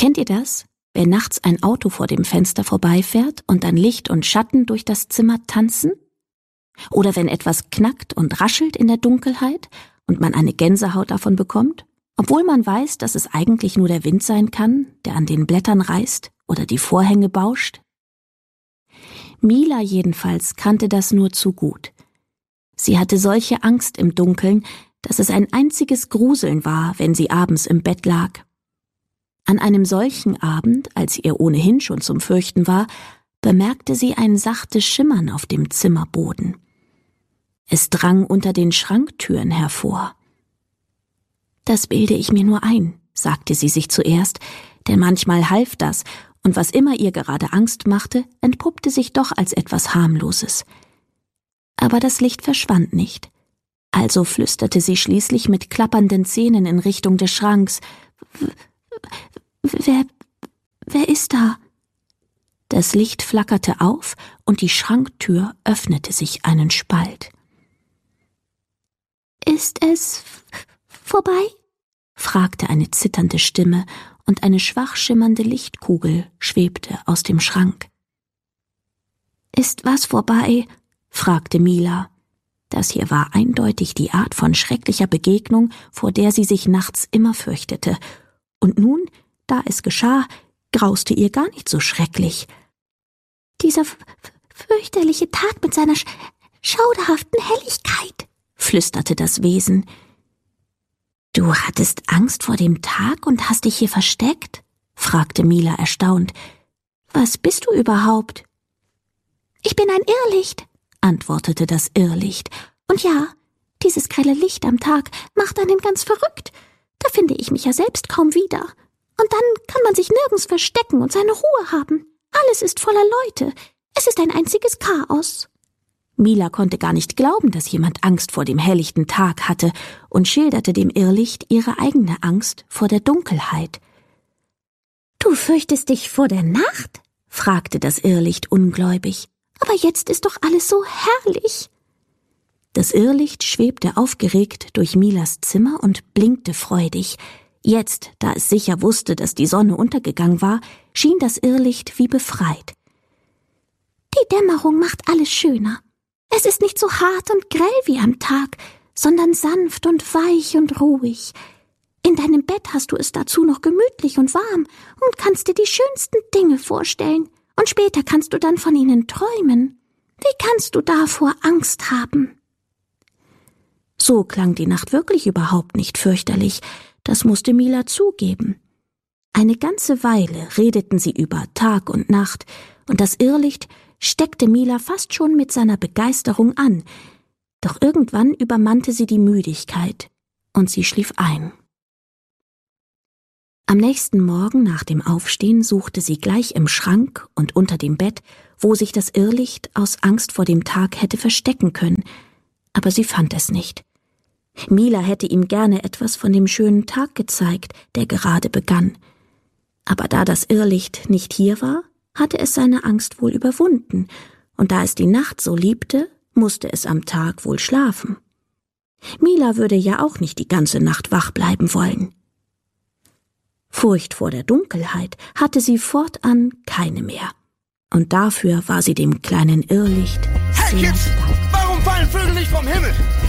Kennt ihr das? Wenn nachts ein Auto vor dem Fenster vorbeifährt und dann Licht und Schatten durch das Zimmer tanzen? Oder wenn etwas knackt und raschelt in der Dunkelheit und man eine Gänsehaut davon bekommt, obwohl man weiß, dass es eigentlich nur der Wind sein kann, der an den Blättern reißt oder die Vorhänge bauscht? Mila jedenfalls kannte das nur zu gut. Sie hatte solche Angst im Dunkeln, dass es ein einziges Gruseln war, wenn sie abends im Bett lag. An einem solchen Abend, als ihr ohnehin schon zum Fürchten war, bemerkte sie ein sachtes Schimmern auf dem Zimmerboden. Es drang unter den Schranktüren hervor. »Das bilde ich mir nur ein«, sagte sie sich zuerst, denn manchmal half das, und was immer ihr gerade Angst machte, entpuppte sich doch als etwas Harmloses. Aber das Licht verschwand nicht. Also flüsterte sie schließlich mit klappernden Zähnen in Richtung des Schranks. Wer ist da?« Das Licht flackerte auf und die Schranktür öffnete sich einen Spalt. »Ist es vorbei?« fragte eine zitternde Stimme, und eine schwach schimmernde Lichtkugel schwebte aus dem Schrank. »Ist was vorbei?« fragte Mila. Das hier war eindeutig die Art von schrecklicher Begegnung, vor der sie sich nachts immer fürchtete. Und nun, da es geschah, grauste ihr gar nicht so schrecklich. »Dieser fürchterliche Tag mit seiner schauderhaften Helligkeit«, flüsterte das Wesen. »Du hattest Angst vor dem Tag und hast dich hier versteckt?« fragte Mila erstaunt. »Was bist du überhaupt?« »Ich bin ein Irrlicht«, antwortete das Irrlicht. »Und ja, dieses grelle Licht am Tag macht einen ganz verrückt. Da finde ich mich ja selbst kaum wieder. Und dann kann man sich nirgends verstecken und seine Ruhe haben. Alles ist voller Leute. Es ist ein einziges Chaos.« Mila konnte gar nicht glauben, dass jemand Angst vor dem helllichten Tag hatte und schilderte dem Irrlicht ihre eigene Angst vor der Dunkelheit. »Du fürchtest dich vor der Nacht?« fragte das Irrlicht ungläubig. »Aber jetzt ist doch alles so herrlich.« Das Irrlicht schwebte aufgeregt durch Milas Zimmer und blinkte freudig. Jetzt, da es sicher wusste, dass die Sonne untergegangen war, schien das Irrlicht wie befreit. »Die Dämmerung macht alles schöner. Es ist nicht so hart und grell wie am Tag, sondern sanft und weich und ruhig. In deinem Bett hast du es dazu noch gemütlich und warm und kannst dir die schönsten Dinge vorstellen. Und später kannst du dann von ihnen träumen. Wie kannst du davor Angst haben?« So klang die Nacht wirklich überhaupt nicht fürchterlich, das musste Mila zugeben. Eine ganze Weile redeten sie über Tag und Nacht, und das Irrlicht steckte Mila fast schon mit seiner Begeisterung an, doch irgendwann übermannte sie die Müdigkeit, und sie schlief ein. Am nächsten Morgen nach dem Aufstehen suchte sie gleich im Schrank und unter dem Bett, wo sich das Irrlicht aus Angst vor dem Tag hätte verstecken können, aber sie fand es nicht. Mila hätte ihm gerne etwas von dem schönen Tag gezeigt, der gerade begann. Aber da das Irrlicht nicht hier war, hatte es seine Angst wohl überwunden, und da es die Nacht so liebte, musste es am Tag wohl schlafen. Mila würde ja auch nicht die ganze Nacht wach bleiben wollen. Furcht vor der Dunkelheit hatte sie fortan keine mehr, und dafür war sie dem kleinen Irrlicht Hey Kids, warum fallen Vögel nicht vom Himmel?